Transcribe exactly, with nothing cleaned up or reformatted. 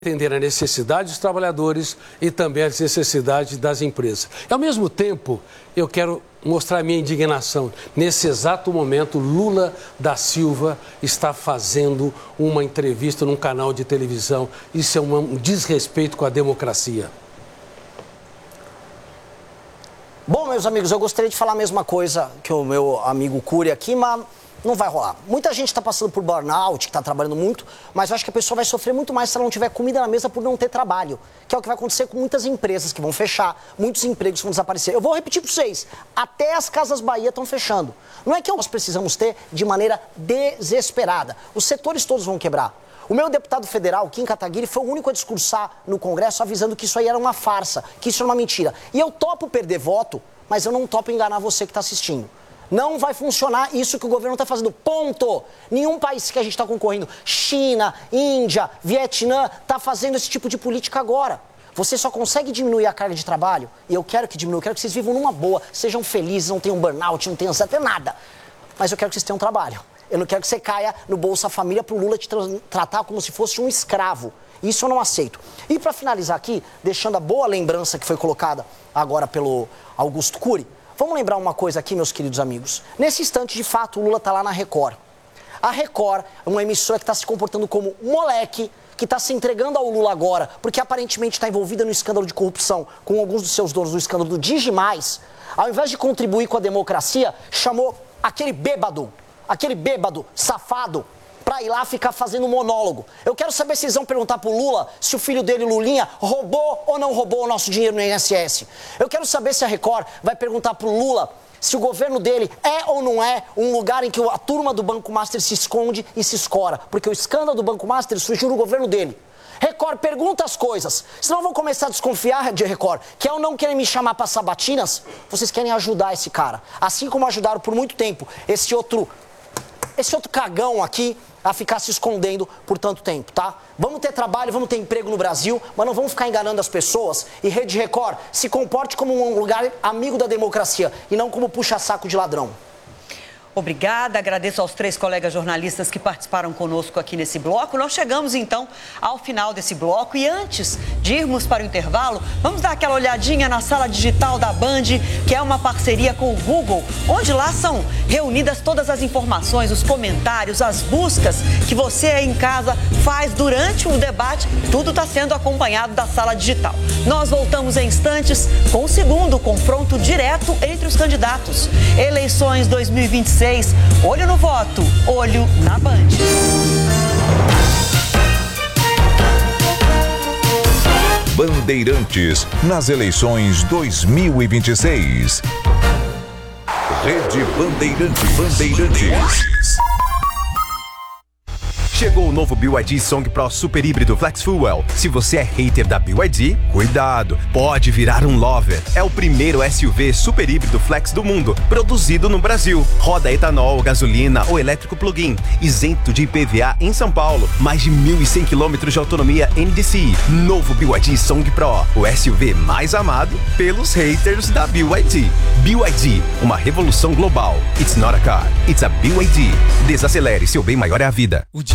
Entender a necessidade dos trabalhadores e também as necessidades das empresas. E, ao mesmo tempo, eu quero mostrar a minha indignação. Nesse exato momento, Lula da Silva está fazendo uma entrevista num canal de televisão. Isso é um desrespeito com a democracia. Bom, meus amigos, eu gostaria de falar a mesma coisa que o meu amigo Cury aqui, mas não vai rolar. Muita gente está passando por burnout, que está trabalhando muito, mas eu acho que a pessoa vai sofrer muito mais se ela não tiver comida na mesa por não ter trabalho, que é o que vai acontecer com muitas empresas que vão fechar, muitos empregos vão desaparecer. Eu vou repetir para vocês, até as Casas Bahia estão fechando. Não é que nós precisamos ter de maneira desesperada. Os setores todos vão quebrar. O meu deputado federal, Kim Kataguiri, foi o único a discursar no Congresso avisando que isso aí era uma farsa, que isso era uma mentira. E eu topo perder voto, mas eu não topo enganar você que está assistindo. Não vai funcionar isso que o governo está fazendo. Ponto. Nenhum país que a gente está concorrendo, China, Índia, Vietnã, está fazendo esse tipo de política agora. Você só consegue diminuir a carga de trabalho, e eu quero que diminua, eu quero que vocês vivam numa boa, sejam felizes, não tenham burnout, não tenham até nada. Mas eu quero que vocês tenham trabalho. Eu não quero que você caia no Bolsa Família para o Lula te tra tratar como se fosse um escravo. Isso eu não aceito. E para finalizar aqui, deixando a boa lembrança que foi colocada agora pelo Augusto Cury, vamos lembrar uma coisa aqui, meus queridos amigos. Nesse instante, de fato, o Lula está lá na Record. A Record é uma emissora que está se comportando como moleque, que está se entregando ao Lula agora, porque aparentemente está envolvida no escândalo de corrupção com alguns dos seus donos do escândalo do Digimais. Ao invés de contribuir com a democracia, chamou aquele bêbado, aquele bêbado, safado, pra ir lá ficar fazendo monólogo. Eu quero saber se eles vão perguntar pro Lula se o filho dele, Lulinha, roubou ou não roubou o nosso dinheiro no I N S S. Eu quero saber se a Record vai perguntar pro Lula se o governo dele é ou não é um lugar em que a turma do Banco Master se esconde e se escora. Porque o escândalo do Banco Master surgiu no governo dele. Record, pergunta as coisas. Senão vão começar a desconfiar de Record, que é ou não querem me chamar pra sabatinas, vocês querem ajudar esse cara. Assim como ajudaram por muito tempo esse outro... esse outro cagão aqui a ficar se escondendo por tanto tempo, tá? Vamos ter trabalho, vamos ter emprego no Brasil, mas não vamos ficar enganando as pessoas. E Rede Record, se comporte como um lugar amigo da democracia e não como puxa-saco de ladrão. Obrigada, agradeço aos três colegas jornalistas que participaram conosco aqui nesse bloco. Nós chegamos, então, ao final desse bloco e antes de irmos para o intervalo, vamos dar aquela olhadinha na sala digital da Band, que é uma parceria com o Google, onde lá são reunidas todas as informações, os comentários, as buscas que você aí em casa faz durante o debate. Tudo está sendo acompanhado da sala digital. Nós voltamos em instantes com o segundo confronto direto entre os candidatos. Eleições dois mil e vinte e seis. Olho no voto, olho na Band. Bandeirantes nas eleições dois mil e vinte e seis. Rede Bandeirantes. Bandeirantes. Chegou o novo B Y D Song Pro Super Híbrido Flex Fuel. Se você é hater da B Y D, cuidado, pode virar um lover. É o primeiro S U V super híbrido flex do mundo, produzido no Brasil. Roda etanol, gasolina ou elétrico plug-in, isento de I P V A em São Paulo. Mais de mil e cem quilômetros de autonomia N D C I. Novo B Y D Song Pro, o S U V mais amado pelos haters da B Y D. B Y D, uma revolução global. It's not a car, it's a B Y D. Desacelere, seu bem maior é a vida.